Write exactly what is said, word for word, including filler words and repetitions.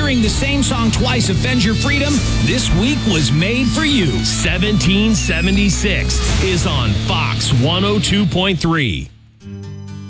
Hearing the same song twice offends your freedom? This week was made for you. seventeen seventy-six is on Fox one oh two point three.